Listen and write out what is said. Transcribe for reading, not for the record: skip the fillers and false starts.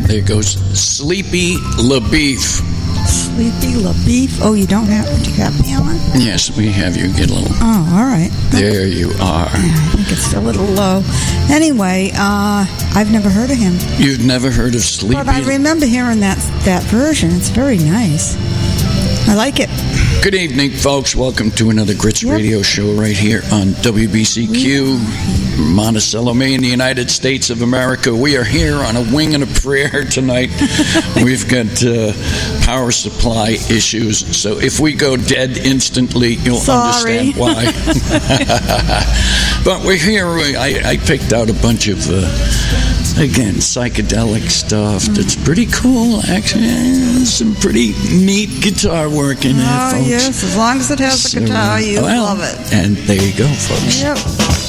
There goes Sleepy LaBeef. Sleepy LaBeef. Oh, you don't have... Do you have me on? Yes, we have you. Get a little... Oh, all right. There you are. I think it's a little low. Anyway, I've never heard of him. You've never heard of Sleepy? But I remember hearing that version. It's very nice. I like it. Good evening, folks. Welcome to another Grits Radio show right here on WBCQ, Monticello, Maine, the United States of America. We are here on a wing and a prayer tonight. We've got power supply issues, so if we go dead instantly, you'll understand why. But we're here. I picked out a bunch of... again, psychedelic stuff that's pretty cool, actually. Some pretty neat guitar work in there, folks. Oh, yes, as long as it has a guitar, you love it. And there you go, folks. Yep.